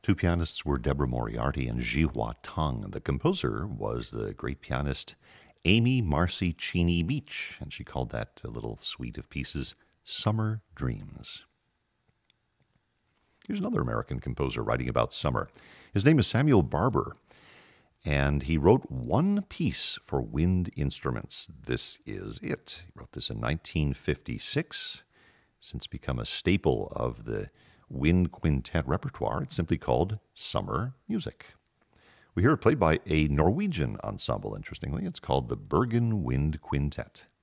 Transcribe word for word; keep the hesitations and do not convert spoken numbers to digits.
Two pianists were Deborah Moriarty and Ji-hwa Tung. The composer was the great pianist Amy Marcy Cheney Beach, and she called that a little suite of pieces Summer Dreams. Here's another American composer writing about summer. His name is Samuel Barber, and he wrote one piece for wind instruments. This is it. He wrote this in nineteen fifty-six, since become a staple of the wind quintet repertoire. It's simply called Summer Music. We hear it played by a Norwegian ensemble, interestingly. It's called the Bergen Wind Quintet.